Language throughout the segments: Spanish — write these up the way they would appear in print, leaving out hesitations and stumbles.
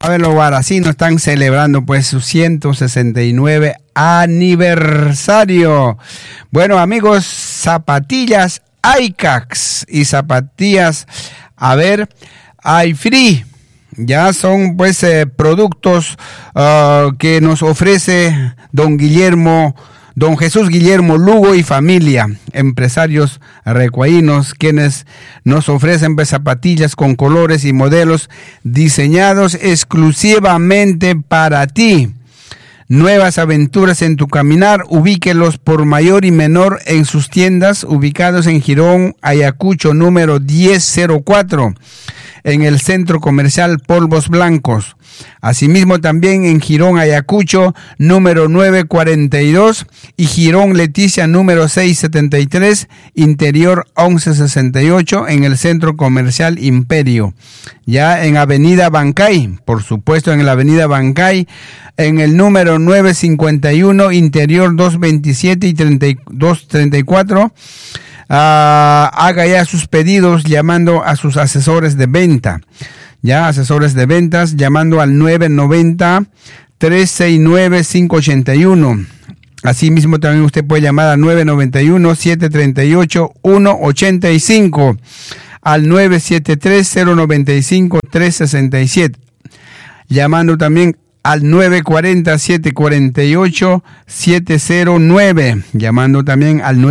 A ver, los guaracinos están celebrando pues su 169 aniversario. Bueno, amigos, zapatillas Aikax y zapatillas, a ver, iFree. Ya son pues productos que nos ofrece don Jesús Guillermo Lugo y familia, empresarios recuaínos, quienes nos ofrecen pues, zapatillas con colores y modelos diseñados exclusivamente para ti. Nuevas aventuras en tu caminar, ubíquelos por mayor y menor en sus tiendas ubicados en Girón, Ayacucho, número 1004. En el Centro Comercial Polvos Blancos. Asimismo también en Girón Ayacucho, número 942 y Girón Leticia, número 673, interior 1168 en el Centro Comercial Imperio. Ya en Avenida Bancay, por supuesto en la Avenida Bancay, en el número 951, interior 227 y 234. Haga ya sus pedidos llamando a sus asesores de venta. Ya, asesores de ventas, llamando al 990-369-581. Asimismo, también usted puede llamar al 991-738-185, al 973-095-367. Llamando también al 940-748-709, llamando también al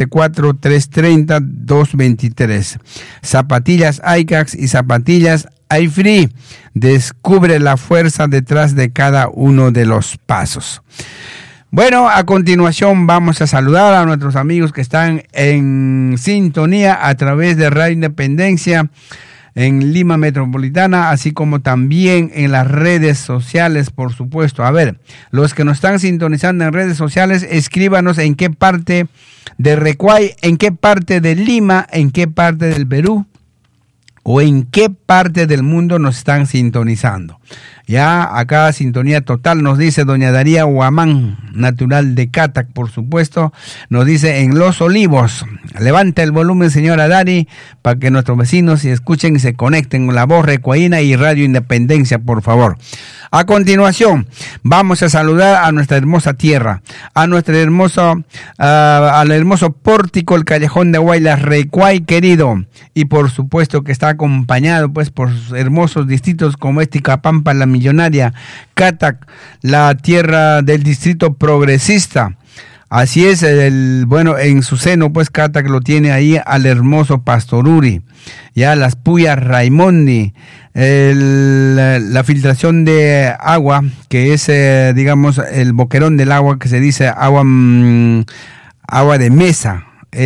974-330-223. Zapatillas Aikax y zapatillas iFree. Descubre la fuerza detrás de cada uno de los pasos. Bueno, a continuación vamos a saludar a nuestros amigos que están en sintonía a través de Radio Independencia en Lima Metropolitana, así como también en las redes sociales, por supuesto. A ver, los que nos están sintonizando en redes sociales, escríbanos en qué parte de Recuay, en qué parte de Lima, en qué parte del Perú o en qué parte del mundo nos están sintonizando. Ya acá sintonía total, nos dice doña Daría Huamán, natural de Catac, por supuesto, nos dice en Los Olivos. Levanta el volumen, señora Dari, para que nuestros vecinos se escuchen y se conecten con la voz recuaína y Radio Independencia, por favor. A continuación, vamos a saludar a nuestra hermosa tierra, a nuestro hermoso, al hermoso pórtico, el Callejón de Huaylas, Recuay querido, y por supuesto que está acompañado pues por hermosos distritos como Ticapampa, la millonaria, Catac, la tierra del distrito progresista. Así es, bueno, en su seno, pues Catac lo tiene ahí al hermoso Pastoruri, ya las Puyas Raimondi, la filtración de agua, que es, digamos, el boquerón del agua, que se dice agua de mesa,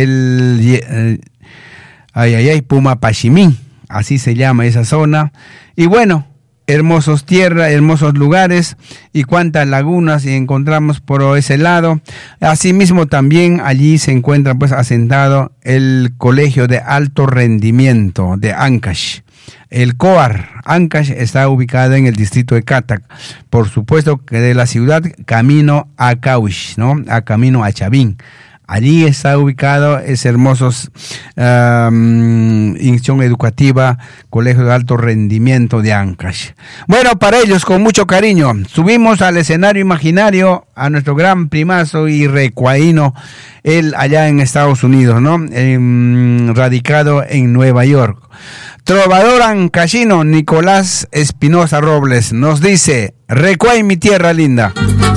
Puma Pachimín, así se llama esa zona, y bueno, hermosos tierras, hermosos lugares y cuántas lagunas y encontramos por ese lado. Asimismo también allí se encuentra pues asentado el Colegio de Alto Rendimiento de Ancash. El COAR Ancash está ubicado en el distrito de Catac. Por supuesto que de la ciudad camino a Cauch, ¿no? A camino a Chavín. Allí está ubicado ese hermoso institución educativa, Colegio de Alto Rendimiento de Ancash. Bueno, para ellos, con mucho cariño, subimos al escenario imaginario a nuestro gran primazo y recuaíno, él allá en Estados Unidos, ¿no? Radicado en Nueva York. Trovador ancashino Nicolás Espinosa Robles nos dice: Recuay, mi tierra linda.